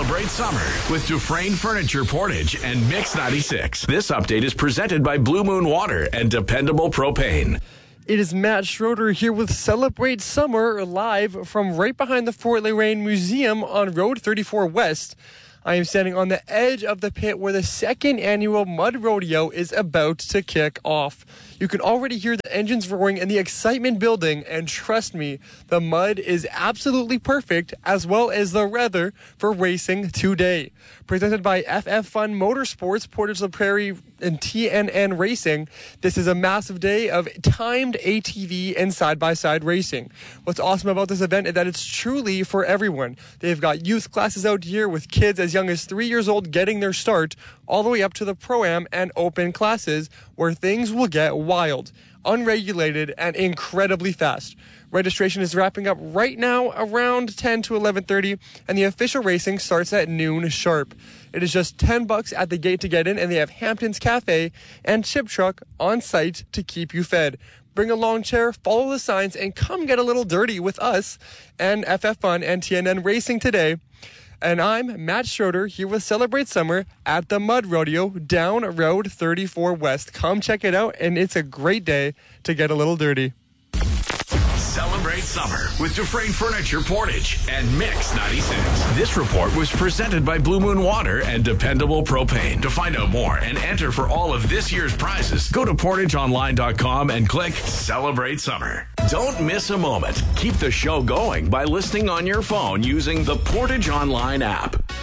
Celebrate summer with Dufresne Furniture Portage and Mix 96. This update is presented by Blue Moon Water and Dependable Propane. It is Matt Schroeder here with Celebrate Summer live from right behind the Fort Loraine Museum on Road 34 West. I am standing on the edge of the pit where the second annual Mud Rodeo is about to kick off. You can already hear the engines roaring and the excitement building, and trust me, the mud is absolutely perfect, as well as the weather for racing today. Presented by FF Fun Motorsports, Portage la Prairie, and TNN Racing, this is a massive day of timed ATV and side-by-side racing. What's awesome about this event is that it's truly for everyone. They've got youth classes out here with kids as young as 3 years old getting their start, all the way up to the Pro-Am and Open classes, where things will get wild, unregulated, and incredibly fast. Registration is wrapping up right now around 10 to 11:30, and the official racing starts at noon sharp. It is just $10 at the gate to get in, and they have Hampton's Cafe and Chip Truck on site to keep you fed. Bring a lawn chair, follow the signs, and come get a little dirty with us and FF Fun and TNN Racing today. And I'm Matt Schroeder here with Celebrate Summer at the Mud Rodeo down Road 34 West. Come check it out, and it's a great day to get a little dirty. Celebrate summer with Dufresne Furniture Portage and Mix 96. This report was presented by Blue Moon Water and Dependable Propane. To find out more and enter for all of this year's prizes, go to portageonline.com and click Celebrate Summer. Don't miss a moment. Keep the show going by listening on your phone using the Portage Online app.